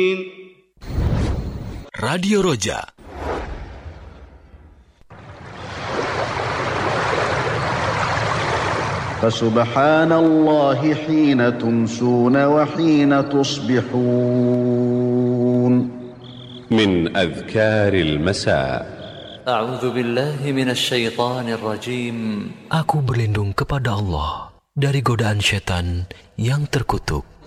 Radio Roja. فسبحان الله حين تمسون وحين تصبحون. من أذكار المساء. أعوذ بالله من الشيطان الرجيم. Aku berlindung kepada Allah dari godaan syaitan yang terkutuk.